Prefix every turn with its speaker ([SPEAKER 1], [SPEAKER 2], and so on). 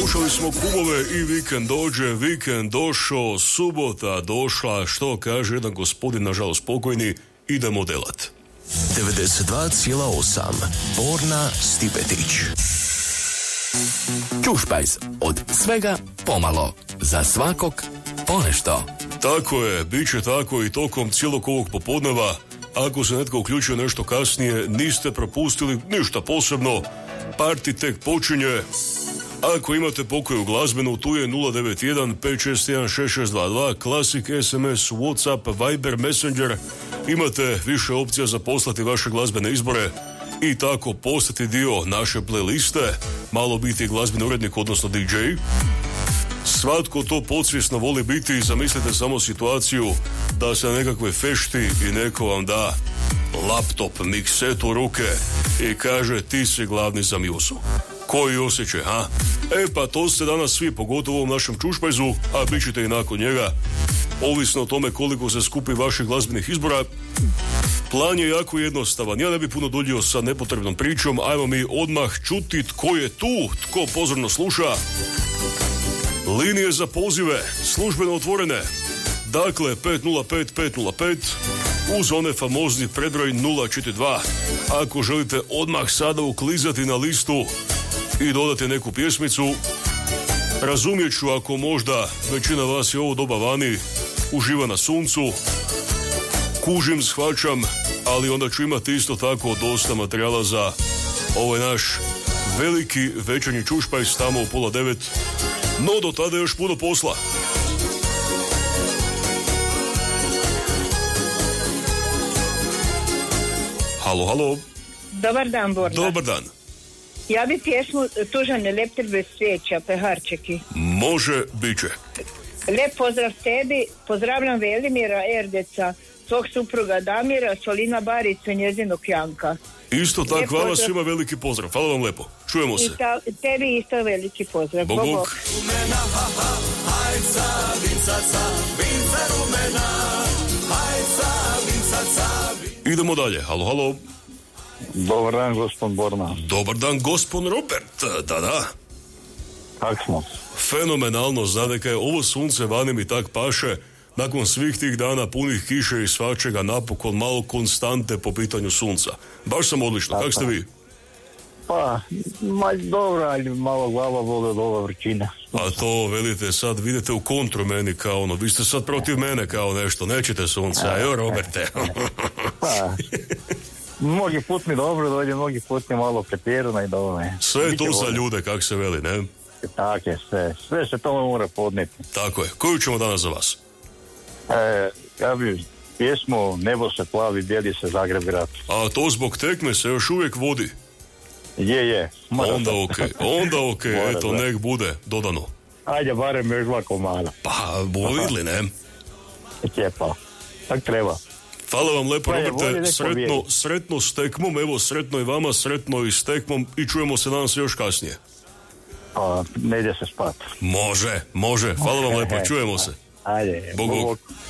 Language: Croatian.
[SPEAKER 1] Slušali smo kumove i vikend dođe, vikend došao, subota došla, što kaže jedan gospodin, nažalost pokojni, idemo delat.
[SPEAKER 2] 92,8 Borna Stipetić. Čušpajz, od svega pomalo, za svakog ponešto.
[SPEAKER 1] Tako je, bit će tako i tokom cijelog ovog popodneva. Ako se netko uključio nešto kasnije, niste propustili ništa posebno, parti tek počinje. Ako imate pokoju glazbenu, tu je 091 561 6622, klasik, SMS, Whatsapp, Viber, Messenger. Imate više opcija za poslati vaše glazbene izbore i tako postati dio naše playliste, malo biti glazbeni urednik, odnosno DJ. Svatko to podsvjesno voli biti. Zamislite samo situaciju da se na nekakve fešti i neko vam da laptop, mikset u ruke i kaže ti si glavni za mjuzu. Koji osjećaj, ha? Pa to ste danas svi, pogotovo u ovom našem čušpajzu, a bit ćete i nakon njega. Ovisno o tome koliko se skupi vaših glazbenih izbora, plan je jako jednostavan. Ja ne bi puno duljio sa nepotrebnom pričom, ajmo mi odmah čuti tko je tu, tko pozorno sluša. Linije za pozive, službeno otvorene. Dakle, 505-505, uz one famozni predbroj 042. Ako želite odmah sada uklizati na listu i dodati neku pjesmicu, razumijet ću ako možda većina vas je ovo doba vani, uživa na suncu, kužim, shvaćam, ali onda ću imati isto tako dosta materijala za ovaj naš veliki večernji čušpajs tamo u 8:30. No, do tada još puno posla. Halo, halo.
[SPEAKER 3] Dobar dan, Borna.
[SPEAKER 1] Dobar dan.
[SPEAKER 3] Ja bi pjesmu Tužane leptir bez svijeća, Peharčeki.
[SPEAKER 1] Može, bit će.
[SPEAKER 3] Lijep pozdrav tebi, pozdravljam Velimira Erdeca, svog supruga Damira, Solina Baricu i njezinog Janka.
[SPEAKER 1] Isto tako, vama svima veliki pozdrav. Hvala vam lepo. Čujemo se.
[SPEAKER 3] Tebi isto veliki pozdrav.
[SPEAKER 1] Bog, bog. Idemo dalje. Halo, halo.
[SPEAKER 4] Dobar dan, gospod Borna.
[SPEAKER 1] Dobar dan, gospod Robert. Da.
[SPEAKER 4] Kako smo?
[SPEAKER 1] Fenomenalno, znate kaj, ovo sunce vani mi tak paše. Nakon svih tih dana punih kiše i svačega, napokon malo konstante po pitanju sunca. Baš sam odlično, kako ste vi?
[SPEAKER 4] Pa, dobro, ali malo glava boli od ova vrčina.
[SPEAKER 1] A to, velite, sad vidite u kontru meni kao ono, vi ste sad protiv mene kao nešto, nećete sunce, a jo, Roberte.
[SPEAKER 4] Pa, mnogi put mi dobro dođe, mnogi put mi malo pretjerano i dobro.
[SPEAKER 1] Sve je to za ljude, kak se veli, ne?
[SPEAKER 4] Tako je, sve se tome mora podneti.
[SPEAKER 1] Tako je, koju ćemo danas za vas?
[SPEAKER 4] Ja bi pjesmu Nebo se plavi, bijeli se Zagreb grad.
[SPEAKER 1] A to zbog tekme se još uvijek vodi?
[SPEAKER 4] Je.
[SPEAKER 1] Onda okej, eto, nek bude dodano.
[SPEAKER 4] Ajde, barem još 2 komada.
[SPEAKER 1] Pa, bomo vidjeli, ne?
[SPEAKER 4] Lijepo, tak treba.
[SPEAKER 1] Hvala vam lepo, Roberte, sretno s tekmom, evo, sretno i vama, sretno i s tekmom i čujemo se danas još kasnije.
[SPEAKER 4] Ne ide se spat.
[SPEAKER 1] Može, hvala vam lepo, čujemo se.
[SPEAKER 4] Ajde,
[SPEAKER 1] Bog.